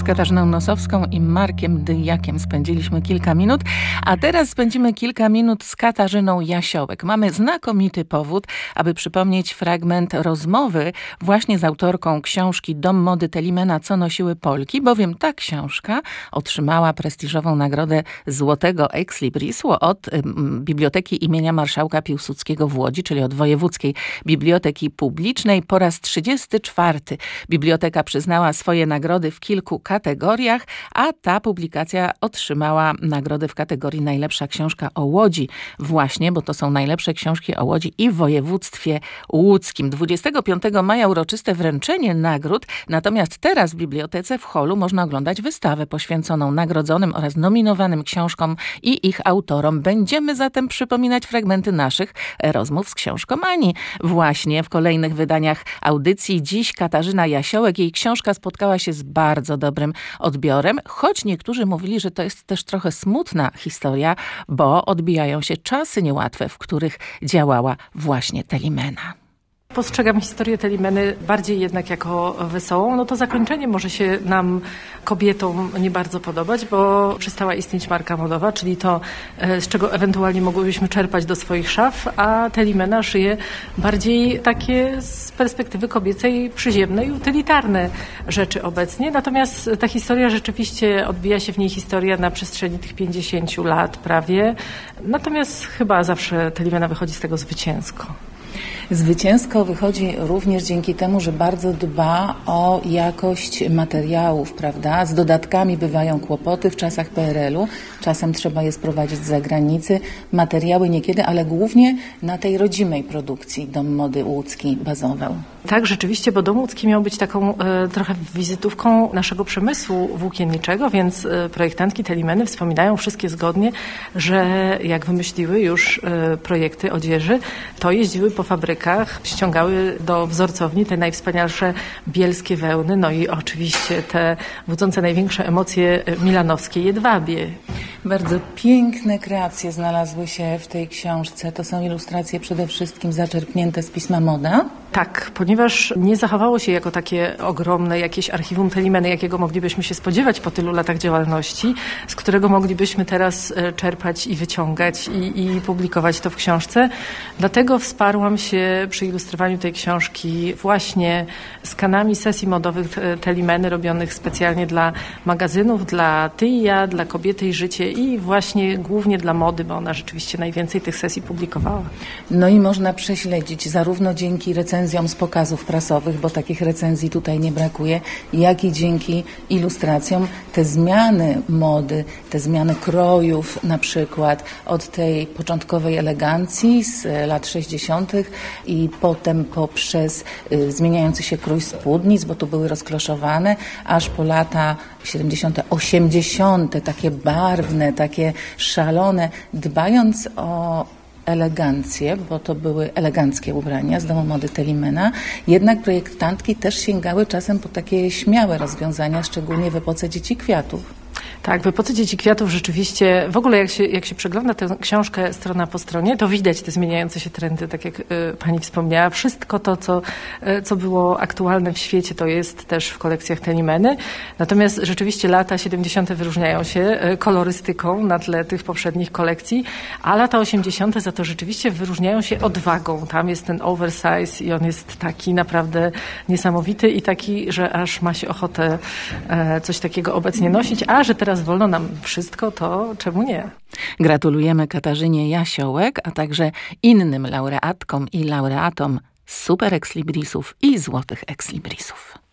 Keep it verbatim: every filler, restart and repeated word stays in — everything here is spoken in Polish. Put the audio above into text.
Katarzyną Nosowską i Markiem Dyjakiem spędziliśmy kilka minut, a teraz spędzimy kilka minut z Katarzyną Jasiołek. Mamy znakomity powód, aby przypomnieć fragment rozmowy właśnie z autorką książki Dom mody Telimena, co nosiły Polki, bowiem ta książka otrzymała prestiżową nagrodę Złotego Exlibrisu od y, Biblioteki imienia Marszałka Piłsudskiego w Łodzi, czyli od Wojewódzkiej Biblioteki Publicznej. Po raz trzydziesty czwarty biblioteka przyznała swoje nagrody w kilku kategoriach, a ta publikacja otrzymała nagrodę w kategorii najlepsza książka o Łodzi. Właśnie, bo to są najlepsze książki o Łodzi i w województwie łódzkim. dwudziestego piątego maja uroczyste wręczenie nagród, natomiast teraz w bibliotece w holu można oglądać wystawę poświęconą nagrodzonym oraz nominowanym książkom i ich autorom. Będziemy zatem przypominać fragmenty naszych rozmów z książkomani. Właśnie w kolejnych wydaniach audycji. Dziś Katarzyna Jasiołek. Jej książka spotkała się z bardzo dobrym odbiorem, choć niektórzy mówili, że to jest też trochę smutna historia, bo odbijają się czasy niełatwe, w których działała właśnie Telimena. Postrzegam historię Telimeny bardziej jednak jako wesołą. No to zakończenie może się nam, kobietom, nie bardzo podobać, bo przestała istnieć marka modowa, czyli to, z czego ewentualnie mogłybyśmy czerpać do swoich szaf, a Telimena szyje bardziej takie z perspektywy kobiecej przyziemne i utylitarne rzeczy obecnie. Natomiast ta historia rzeczywiście odbija się w niej historia na przestrzeni tych pięćdziesięciu lat prawie. Natomiast chyba zawsze Telimena wychodzi z tego zwycięsko. Zwycięsko wychodzi również dzięki temu, że bardzo dba o jakość materiałów, prawda? Z dodatkami bywają kłopoty w czasach P R L u. Czasem trzeba je sprowadzić z zagranicy. Materiały niekiedy, ale głównie na tej rodzimej produkcji Dom Mody Łódzki bazował. Tak, rzeczywiście, bo Dom Łódzki miał być taką e, trochę wizytówką naszego przemysłu włókienniczego, więc e, projektantki Telimeny wspominają wszystkie zgodnie, że jak wymyśliły już e, projekty odzieży, to jeździły po fabrykach, ściągały do wzorcowni te najwspanialsze bielskie wełny, no i oczywiście te budzące największe emocje milanowskie jedwabie. Bardzo piękne kreacje znalazły się w tej książce. To są ilustracje przede wszystkim zaczerpnięte z pisma Moda. Tak, ponieważ nie zachowało się jako takie ogromne jakieś archiwum Telimeny, jakiego moglibyśmy się spodziewać po tylu latach działalności, z którego moglibyśmy teraz czerpać i wyciągać i, i publikować to w książce. Dlatego wsparłam się przy ilustrowaniu tej książki właśnie skanami sesji modowych Telimeny robionych specjalnie dla magazynów, dla Ty i ja, dla Kobiety i Życie i właśnie głównie dla mody, bo ona rzeczywiście najwięcej tych sesji publikowała. No i można prześledzić zarówno dzięki recenzjom z pokazów prasowych, bo takich recenzji tutaj nie brakuje, jak i dzięki ilustracjom te zmiany mody, te zmiany krojów na przykład od tej początkowej elegancji z lat sześćdziesiątych i potem poprzez y, zmieniający się krój spódnic, bo tu były rozkloszowane, aż po lata siedemdziesiąte, osiemdziesiąte, takie barwne, takie szalone, dbając o elegancję, bo to były eleganckie ubrania z Domu Mody Telimena, jednak projektantki też sięgały czasem po takie śmiałe rozwiązania, szczególnie w epoce Dzieci Kwiatów. Tak, w epoce Dzieci Kwiatów rzeczywiście, w ogóle jak się, jak się przegląda tę książkę strona po stronie, to widać te zmieniające się trendy, tak jak y, pani wspomniała. Wszystko to, co, y, co było aktualne w świecie, to jest też w kolekcjach Telimeny. Natomiast rzeczywiście lata siedemdziesiąte wyróżniają się y, kolorystyką na tle tych poprzednich kolekcji, a lata osiemdziesiąte za to rzeczywiście wyróżniają się odwagą. Tam jest ten oversize i on jest taki naprawdę niesamowity i taki, że aż ma się ochotę y, coś takiego obecnie nosić, a że teraz wolno nam wszystko, to czemu nie? Gratulujemy Katarzynie Jasiołek, a także innym laureatkom i laureatom Super Exlibrisów i Złotych Exlibrisów.